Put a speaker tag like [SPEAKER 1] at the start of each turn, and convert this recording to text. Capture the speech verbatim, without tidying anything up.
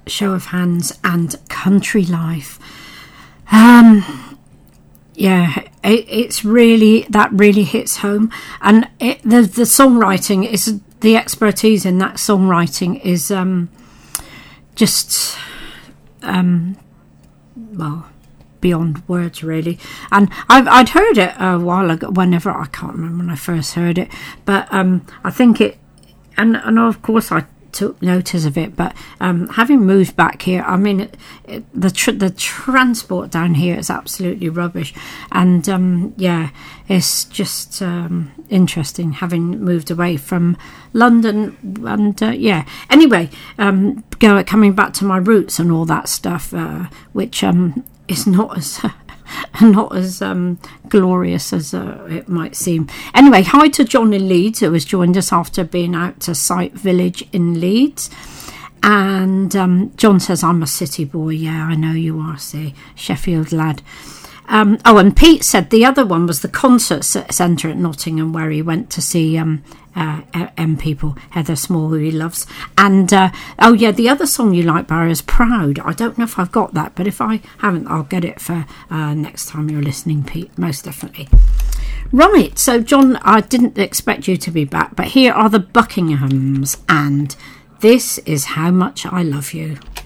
[SPEAKER 1] show of hands and country life. Um, yeah, it, it's really, that really hits home. And it, the, the songwriting is, the expertise in that songwriting is um, just, um, well, beyond words, really. And I've, I'd heard it a while ago, whenever, I can't remember when I first heard it, but um, I think it, and, and of course I took notice of it, but um, having moved back here, I mean, it, it, the tr- the transport down here is absolutely rubbish, and um, yeah, it's just um, interesting having moved away from London, and uh, yeah. Anyway, um, go coming back to my roots and all that stuff, uh, which um, is not as not as um, glorious as uh, it might seem. Anyway, hi to John in Leeds, who has joined us after being out to Sight Village in Leeds. And um, John says, I'm a city boy. Yeah, I know you are, see, Sheffield lad. Um, oh, and Pete said the other one was the concert centre at Nottingham, where he went to see um, uh, M People, Heather Small, who he loves. And, uh, oh yeah, the other song you like, Barry, is Proud. I don't know if I've got that, but if I haven't, I'll get it for uh, next time you're listening, Pete, most definitely. Right, so John, I didn't expect you to be back, but here are the Buckinghams, and This Is How Much I Love You.